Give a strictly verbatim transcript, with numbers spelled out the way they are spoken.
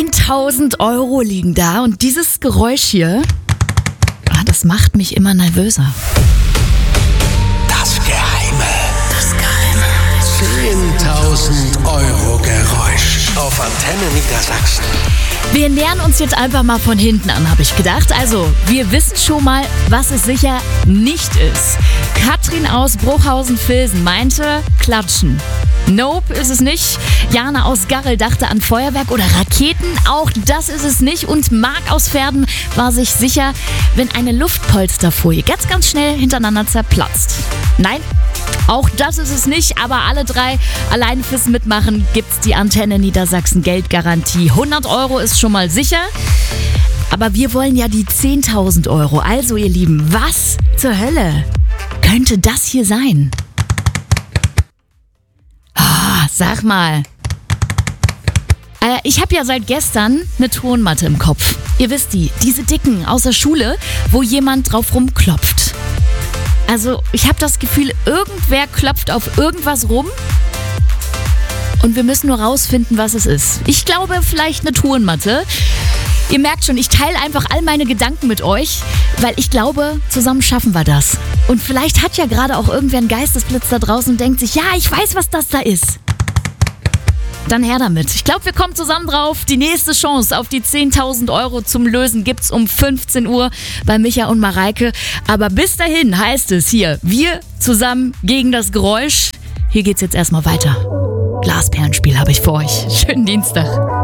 zehntausend Euro liegen da und dieses Geräusch hier, ah, das macht mich immer nervöser. Das Geheime. Das Geheime. zehntausend Euro Geräusch auf Antenne Niedersachsen. Wir nähern uns jetzt einfach mal von hinten an, habe ich gedacht. Also, wir wissen schon mal, was es sicher nicht ist. Katrin aus Bruchhausen-Vilsen meinte, klatschen. Nope, ist es nicht. Jana aus Garrel dachte an Feuerwerk oder Raketen. Auch das ist es nicht. Und Marc aus Verden war sich sicher, wenn eine Luftpolsterfolie ganz, ganz schnell hintereinander zerplatzt. Nein, auch das ist es nicht. Aber alle drei, allein fürs Mitmachen, gibt's die Antenne Niedersachsen Geldgarantie. hundert Euro ist schon mal sicher. Aber wir wollen ja die zehntausend Euro. Also, ihr Lieben, was zur Hölle könnte das hier sein? Sag mal. Äh, ich habe ja seit gestern eine Tonmatte im Kopf. Ihr wisst die, diese dicken aus der Schule, wo jemand drauf rumklopft. Also ich habe das Gefühl, irgendwer klopft auf irgendwas rum und wir müssen nur rausfinden, was es ist. Ich glaube, vielleicht eine Tonmatte. Ihr merkt schon, ich teile einfach all meine Gedanken mit euch, weil ich glaube, zusammen schaffen wir das. Und vielleicht hat ja gerade auch irgendwer einen Geistesblitz da draußen und denkt sich, ja, ich weiß, was das da ist. Dann her damit. Ich glaube, wir kommen zusammen drauf. Die nächste Chance auf die zehntausend Euro zum Lösen gibt's um fünfzehn Uhr bei Micha und Mareike. Aber bis dahin heißt es hier, wir zusammen gegen das Geräusch. Hier geht's jetzt erstmal weiter. Glasperlenspiel habe ich für euch. Schönen Dienstag.